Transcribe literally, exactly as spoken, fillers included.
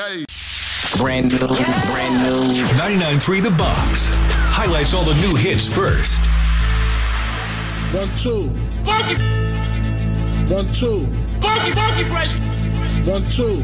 Hey. Brand new, brand new. ninety-nine point three The Box highlights all the new hits first. One, two. Funky. One, two. Funky, funky fresh. One, two.